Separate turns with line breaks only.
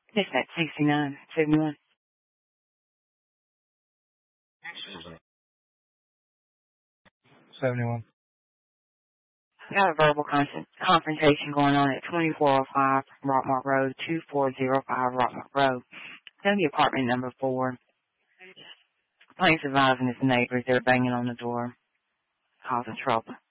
It's at 6971.
Excuse me.
71.
Got a verbal confrontation going on at 2405 Rockmart Road, 2405 Rockmart Road. It's going to be apartment number 4. Plaintiff's advising his neighbors they're banging on the door, causing trouble.